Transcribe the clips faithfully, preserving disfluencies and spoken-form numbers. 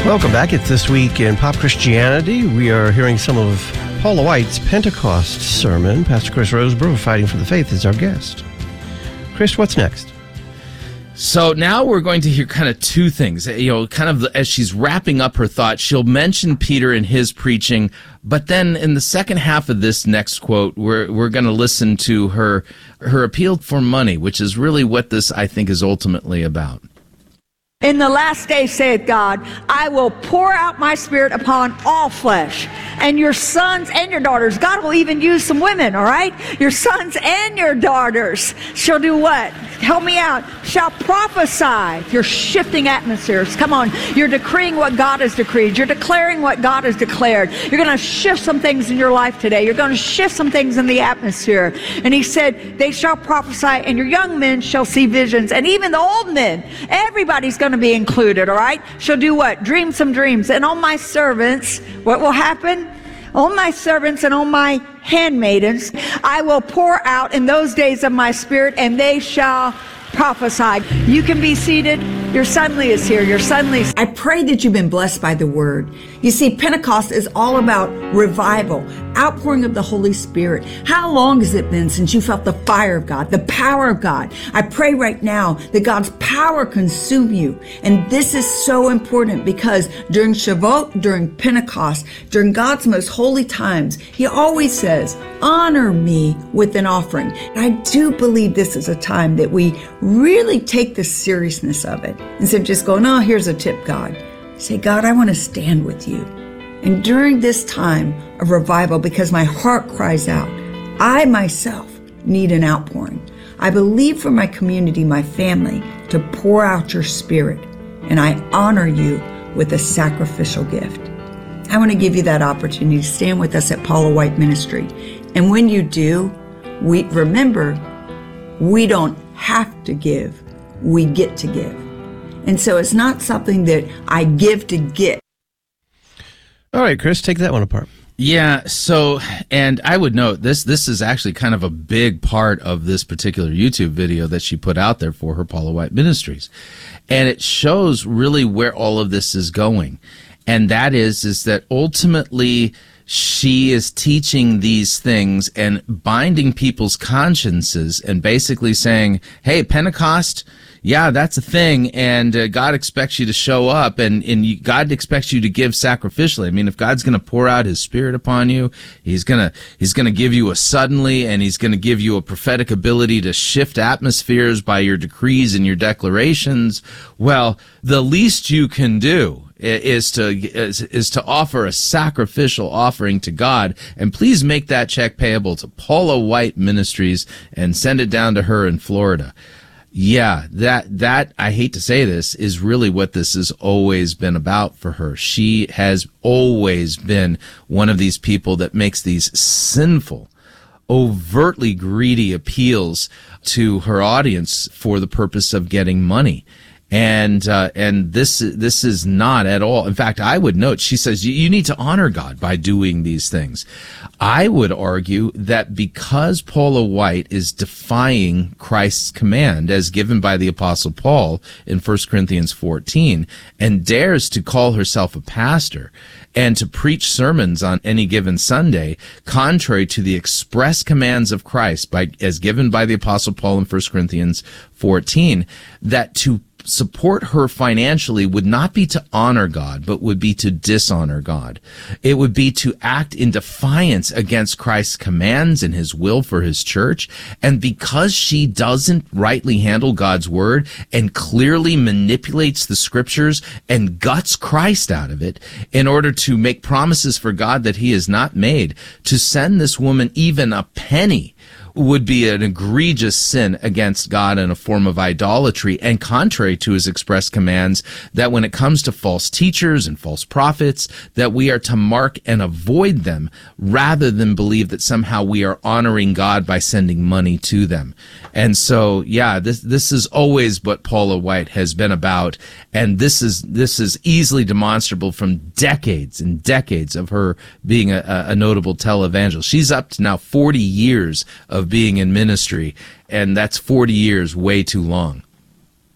Welcome back. It's This Week in Pop Christianity. We are hearing some of Paula White's Pentecost sermon. Pastor Chris Roseborough of Fighting for the Faith is our guest. Chris, what's next? So now we're going to hear kind of two things. You know, kind of as she's wrapping up her thought, she'll mention Peter and his preaching, but then in the second half of this next quote, we're we're going to listen to her her appeal for money, which is really what this, I think, is ultimately about. In the last day, saith God, I will pour out my spirit upon all flesh, and your sons and your daughters. God will even use some women, all right? Your sons and your daughters shall do what? Help me out. Shall prophesy. You're shifting atmospheres. Come on. You're decreeing what God has decreed. You're declaring what God has declared. You're going to shift some things in your life today. You're going to shift some things in the atmosphere. And he said, they shall prophesy, and your young men shall see visions. And even the old men, everybody's going to be included, all right? Shall do what? Dream some dreams. And on my servants, what will happen? On my servants and on my handmaidens, I will pour out in those days of my spirit, and they shall prophesy. You can be seated. Your sonly is here. Your sonly. I pray that you've been blessed by the word. You see, Pentecost is all about revival, outpouring of the Holy Spirit. How long has it been since you felt the fire of God, the power of God? I pray right now that God's power consume you. And this is so important because during Shavuot, during Pentecost, during God's most holy times, he always says, honor me with an offering. And I do believe this is a time that we really take the seriousness of it. Instead of just going, oh, here's a tip, God. Say, God, I want to stand with you. And during this time of revival, because my heart cries out, I myself need an outpouring. I believe for my community, my family, to pour out your spirit. And I honor you with a sacrificial gift. I want to give you that opportunity to stand with us at Paula White Ministry. And when you do, we remember, we don't have to give. We get to give. And so it's not something that I give to get. All right, Chris, take that one apart. Yeah, so, and I would note, this this is actually kind of a big part of this particular YouTube video that she put out there for her Paula White Ministries. And it shows really where all of this is going. And that is, is that ultimately she is teaching these things and binding people's consciences and basically saying, hey, Pentecost, yeah, that's a thing, and uh, God expects you to show up, and, and you, God expects you to give sacrificially. I mean, if God's going to pour out his spirit upon you, he's going to he's going to give you a suddenly, and he's going to give you a prophetic ability to shift atmospheres by your decrees and your declarations. Well, the least you can do is to is, is to offer a sacrificial offering to God, and please make that check payable to Paula White Ministries and send it down to her in Florida. Yeah, that, that, I hate to say this, is really what this has always been about for her. She has always been one of these people that makes these sinful, overtly greedy appeals to her audience for the purpose of getting money. And, uh, and this, this is not at all. In fact, I would note, she says, you, you need to honor God by doing these things. I would argue that because Paula White is defying Christ's command as given by the Apostle Paul in First Corinthians fourteen and dares to call herself a pastor and to preach sermons on any given Sunday, contrary to the express commands of Christ by, as given by the Apostle Paul in First Corinthians fourteen, that to support her financially would not be to honor God, but would be to dishonor God. It would be to act in defiance against Christ's commands and his will for his church. And because she doesn't rightly handle God's word and clearly manipulates the scriptures and guts Christ out of it in order to make promises for God that he has not made, to send this woman even a penny would be an egregious sin against God and a form of idolatry, and contrary to his express commands that when it comes to false teachers and false prophets, that we are to mark and avoid them rather than believe that somehow we are honoring God by sending money to them. And so, yeah, this this is always what Paula White has been about, and this is this is easily demonstrable from decades and decades of her being a, a notable televangelist. She's up to now forty years of being in ministry, and that's forty years way too long.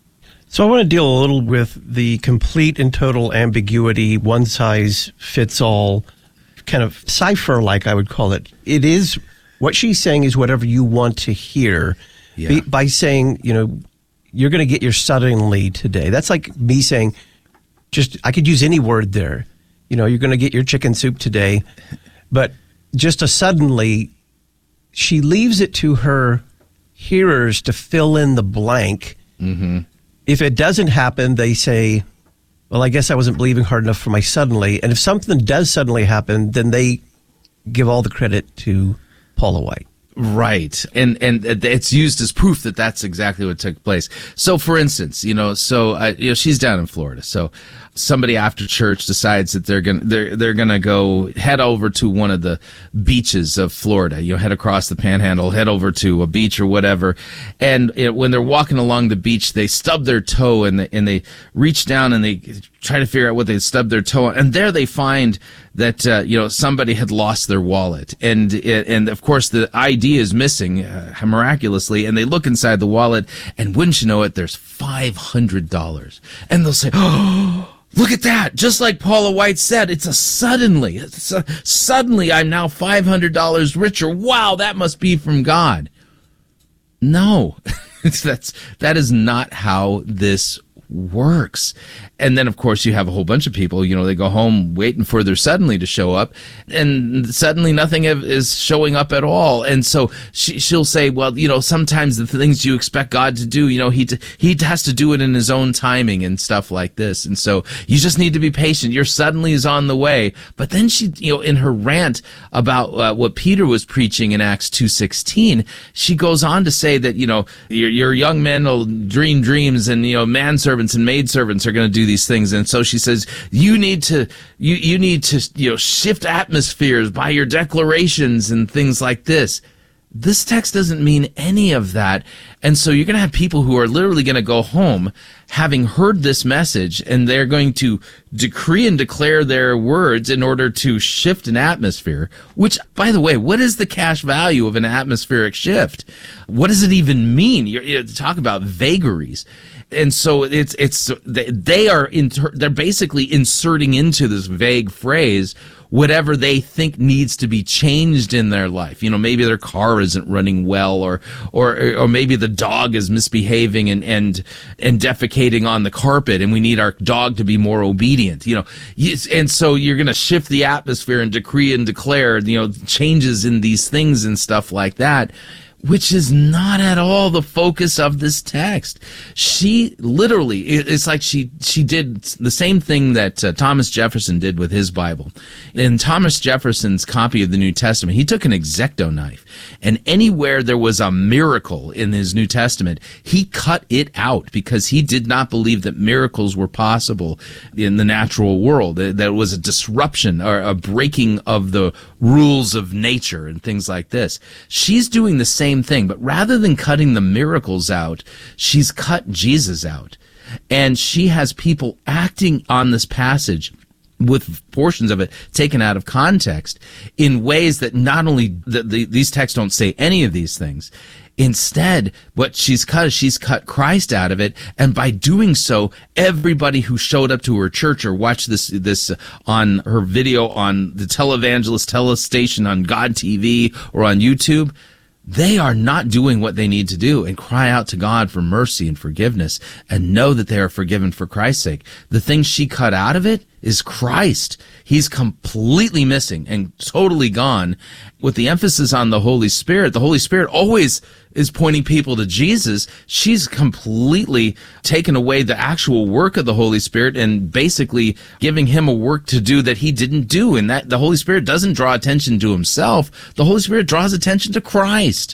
So I want to deal a little with the complete and total ambiguity, one size fits all, kind of cipher-like, I would call it. It is, what she's saying is whatever you want to hear. Yeah. Be, by saying, you know, you're going to get your suddenly today. That's like me saying, just, I could use any word there. You know, you're going to get your chicken soup today. But just a suddenly, she leaves it to her hearers to fill in the blank. Mm-hmm. If it doesn't happen, they say, well, I guess I wasn't believing hard enough for my suddenly. And if something does suddenly happen, then they give all the credit to Paula White. Right. And and it's used as proof that that's exactly what took place. So, for instance, you know, so, uh, you know, she's down in Florida. So somebody after church decides that they're going to, they're, they're going to go head over to one of the beaches of Florida, you know, head across the panhandle, head over to a beach or whatever. And you know, when they're walking along the beach, they stub their toe and they, and they reach down and they try to figure out what they stubbed their toe on. And there they find that, uh, you know, somebody had lost their wallet. And, and of course the I D is missing uh, miraculously. And they look inside the wallet and wouldn't you know it, there's five hundred dollars. And they'll say, oh, look at that. Just like Paula White said, it's a suddenly, it's a, suddenly I'm now five hundred dollars richer. Wow, that must be from God. No, that's, that is not how this works. And then, of course, you have a whole bunch of people, you know, they go home waiting for their suddenly to show up, and suddenly nothing is showing up at all. And so she, she'll say, well, you know, sometimes the things you expect God to do, you know, he, he has to do it in his own timing and stuff like this. And so you just need to be patient. Your suddenly is on the way. But then she, you know, in her rant about uh, what Peter was preaching in Acts two sixteen, she goes on to say that, you know, your, your young men will dream dreams, and, you know, manservants and maidservants are going to do these things. And so she says, you need to, you, you need to, you know, shift atmospheres by your declarations and things like this. This text doesn't mean any of that. And so you're going to have people who are literally going to go home having heard this message, and they're going to decree and declare their words in order to shift an atmosphere, which, by the way, what is the cash value of an atmospheric shift? What does it even mean? You're, you're talk about vagaries. And so it's, it's, they are, inter- they're basically inserting into this vague phrase whatever they think needs to be changed in their life. You know, maybe their car isn't running well, or, or, or maybe the dog is misbehaving and, and, and defecating on the carpet, and we need our dog to be more obedient, you know. And so you're going to shift the atmosphere and decree and declare, you know, changes in these things and stuff like that, which is not at all the focus of this text. She literally, it's like she, she did the same thing that uh, Thomas Jefferson did with his Bible. In Thomas Jefferson's copy of the New Testament, he took an X-Acto knife, and anywhere there was a miracle in his New Testament, he cut it out, because he did not believe that miracles were possible in the natural world. That was a disruption or a breaking of the rules of nature and things like this. She's doing the same thing, but rather than cutting the miracles out, she's cut Jesus out. And she has people acting on this passage with portions of it taken out of context in ways that not only the, the, these texts don't say any of these things. Instead, what she's cut is she's cut Christ out of it, and by doing so, everybody who showed up to her church or watched this this on her video on the televangelist telestation on God T V or on YouTube, they are not doing what they need to do and cry out to God for mercy and forgiveness and know that they are forgiven for Christ's sake. The thing she cut out of it is Christ. He's completely missing and totally gone. With the emphasis on the Holy Spirit, the Holy Spirit always is pointing people to Jesus. She's completely taken away the actual work of the Holy Spirit and basically giving him a work to do that he didn't do. And that the Holy Spirit doesn't draw attention to himself. The Holy Spirit draws attention to Christ.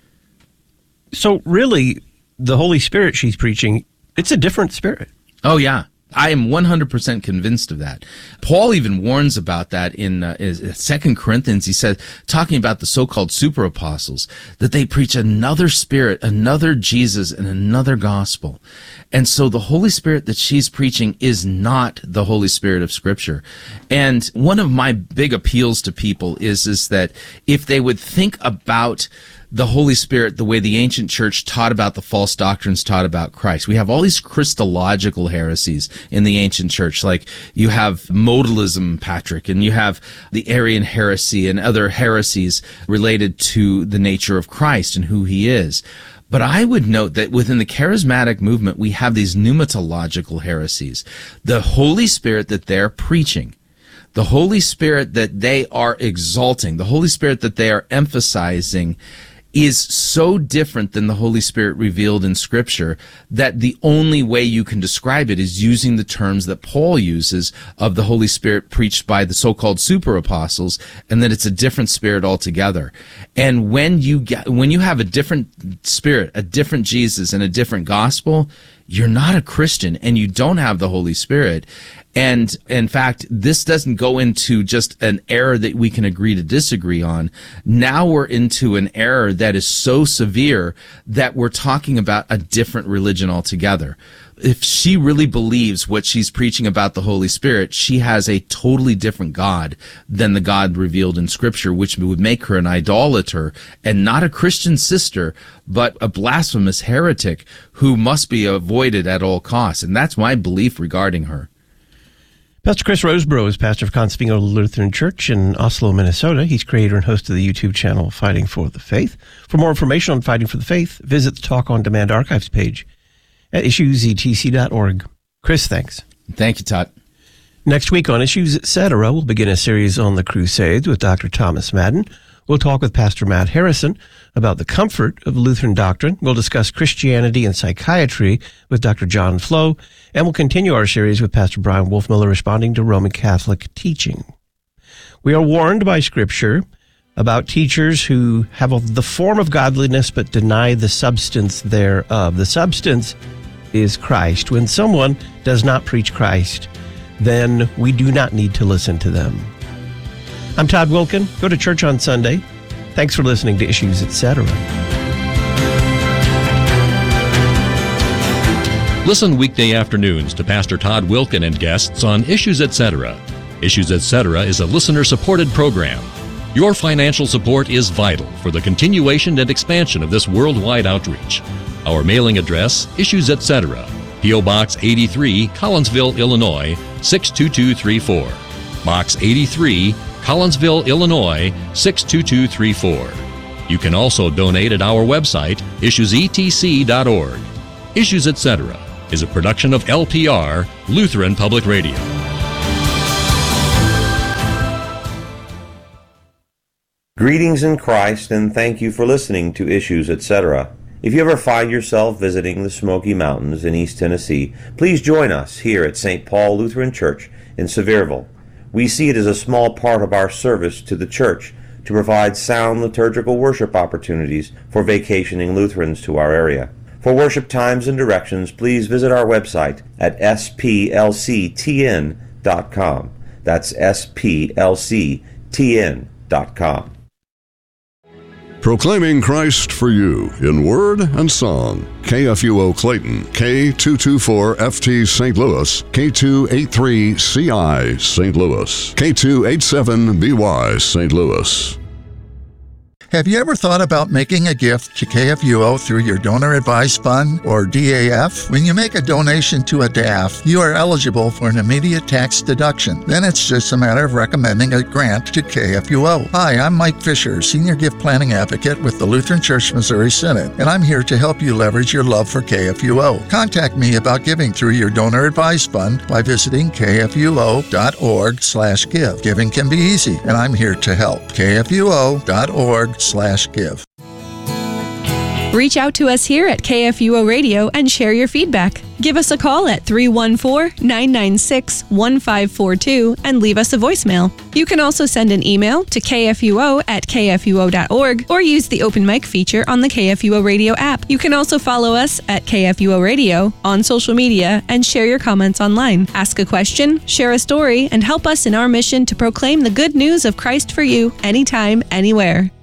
So really, the Holy Spirit she's preaching, it's a different spirit. Oh, yeah. I am one hundred percent convinced of that. Paul even warns about that in uh, Second Corinthians. He said, talking about the so-called super apostles, that they preach another spirit, another Jesus, and another gospel. And so the Holy Spirit that she's preaching is not the Holy Spirit of Scripture. And one of my big appeals to people is, is that if they would think about the Holy Spirit the way the ancient church taught about the false doctrines taught about Christ. We have all these Christological heresies in the ancient church, like you have modalism, Patrick, and you have the Arian heresy and other heresies related to the nature of Christ and who he is. But I would note that within the charismatic movement, we have these pneumatological heresies. The Holy Spirit that they're preaching, the Holy Spirit that they are exalting, the Holy Spirit that they are emphasizing is so different than the Holy Spirit revealed in Scripture that the only way you can describe it is using the terms that Paul uses of the Holy Spirit preached by the so-called super apostles, and that it's a different spirit altogether. And when you get, when you have a different spirit, a different Jesus, and a different gospel, you're not a Christian and you don't have the Holy Spirit. And in fact, this doesn't go into just an error that we can agree to disagree on. Now we're into an error that is so severe that we're talking about a different religion altogether. If she really believes what she's preaching about the Holy Spirit, she has a totally different God than the God revealed in Scripture, which would make her an idolater and not a Christian sister, but a blasphemous heretic who must be avoided at all costs. And that's my belief regarding her. Pastor Chris Rosebrough is pastor of Constantino Lutheran Church in Oslo, Minnesota. He's creator and host of the YouTube channel Fighting for the Faith. For more information on Fighting for the Faith, visit the Talk on Demand archives page at issues e t c dot org. Chris, thanks. Thank you, Todd. Next week on Issues Etc., we'll begin a series on the Crusades with Doctor Thomas Madden. We'll talk with Pastor Matt Harrison about the comfort of Lutheran doctrine. We'll discuss Christianity and psychiatry with Doctor John Flo. And we'll continue our series with Pastor Brian Wolfmiller responding to Roman Catholic teaching. We are warned by Scripture about teachers who have the form of godliness but deny the substance thereof. The substance is Christ. When someone does not preach Christ, then we do not need to listen to them. I'm Todd Wilkin. Go to church on Sunday. Thanks for listening to Issues Etc. Listen weekday afternoons to Pastor Todd Wilkin and guests on Issues Etc. Issues Etc. is a listener-supported program. Your financial support is vital for the continuation and expansion of this worldwide outreach. Our mailing address, Issues Etc., P O. Box eighty-three, Collinsville, Illinois, six two two three four. Box eighty-three, Collinsville, Illinois, six two two three four. You can also donate at our website, issues e t c dot org. Issues Etc. is a production of L P R, Lutheran Public Radio. Greetings in Christ, and thank you for listening to Issues Etc. If you ever find yourself visiting the Smoky Mountains in East Tennessee, please join us here at Saint Paul Lutheran Church in Sevierville. We see it as a small part of our service to the church to provide sound liturgical worship opportunities for vacationing Lutherans to our area. For worship times and directions, please visit our website at s p l c t n dot com. That's s p l c t n dot com. Proclaiming Christ for you in word and song. K F U O Clayton, K two twenty-four F T Saint Louis, K two eighty-three C I Saint Louis, K two eighty-seven B Y Saint Louis. Have you ever thought about making a gift to K F U O through your Donor Advised Fund, or D A F? When you make a donation to a D A F, you are eligible for an immediate tax deduction. Then it's just a matter of recommending a grant to K F U O. Hi, I'm Mike Fisher, Senior Gift Planning Advocate with the Lutheran Church Missouri Synod, and I'm here to help you leverage your love for K F U O. Contact me about giving through your Donor Advised Fund by visiting k f u o dot org slash give. Giving can be easy, and I'm here to help. k f u o dot org slash give. Reach out to us here at K F U O Radio and share your feedback. Give us a call at three one four, nine nine six, one five four two and leave us a voicemail. You can also send an email to k f u o at k f u o dot org or use the open mic feature on the K F U O Radio app. You can also follow us at K F U O Radio on social media and share your comments online. Ask a question, share a story, and help us in our mission to proclaim the good news of Christ for you anytime, anywhere.